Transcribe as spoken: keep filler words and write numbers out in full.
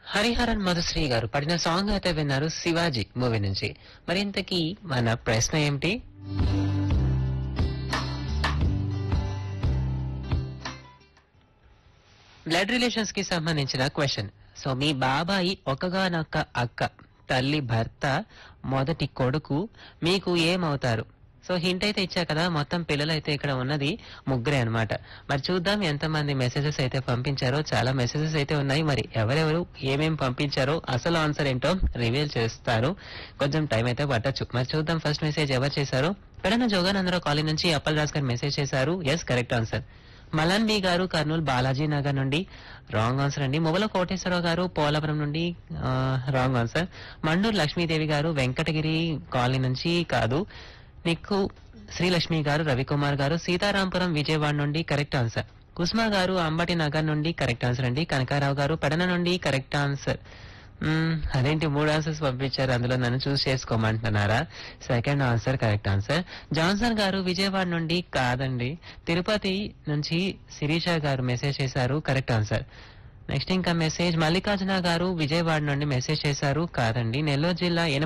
హరిహరన్ మధుశ్రీ గారు పడిన సాంగ్ అయితే విన్నారు శివాజీ మూవీ నుంచి. మరి ఇంతకీ మన ప్రశ్న ఏమిటి? బ్లడ్ రిలేషన్స్ కి సంబంధించిన క్వశ్చన్. సో మీ బాబాయి ఒకగానొక్క అక్క, తల్లి భర్త, మొదటి కొడుకు మీకు ఏమవుతారు? సో హింట్ అయితే ఇచ్చా కదా, మొత్తం పిల్లలు అయితే ఇక్కడ ఉన్నది ముగ్గురే అన్నమాట. మరి చూద్దాం ఎంతమంది మెసేజెస్ అయితే పంపించారో. చాలా మెసేజెస్ అయితే ఉన్నాయి. మరి ఎవరెవరు ఏమేం పంపించారో అసలు ఆన్సర్ ఏంటో రివీల్ చేస్తారు. కొంచెం టైం అయితే పట్టొచ్చు. మరి చూద్దాం ఫస్ట్ మెసేజ్ ఎవరు చేశారు. పెడన జోగానందరావు కాలేజ్ నుంచి అప్పల్ రాజ్ గారు మెసేజ్ చేశారు. Yes, correct answer. Malan B గారు కర్నూలు బాలాజీ నగర్ నుండి రాంగ్ ఆన్సర్ అండి. మువ్వల కోటేశ్వరరావు గారు పోలవరం నుండి రాంగ్ ఆన్సర్. మండూరు లక్ష్మీదేవి గారు వెంకటగిరి కాలనీ నుంచి కాదు. నీకు శ్రీలక్ష్మి గారు, రవికుమార్ గారు సీతారాంపురం విజయవాడ నుండి కరెక్ట్ ఆన్సర్. కుస్మా గారు అంబటి నగర్ నుండి కరెక్ట్ ఆన్సర్ అండి. కనకారావు గారు పెడన నుండి కరెక్ట్ ఆన్సర్. మ్మ్, అదేంటి మూడు ఆన్సర్స్ పంపించారు, అందులో నన్ను చూస్ చేసుకోమంటున్నారా? Second answer correct answer. Johnson గారు విజయవాడ నుండి కాదండి. తిరుపతి నుంచి శిరీష గారు మెసేజ్ చేశారు, కరెక్ట్ ఆన్సర్. నెక్స్ట్ ఇంకా మెసేజ్ మల్లికార్జున గారు విజయవాడ నుండి మెసేజ్ చేశారు, కాదండి. నెల్లూరు జిల్లా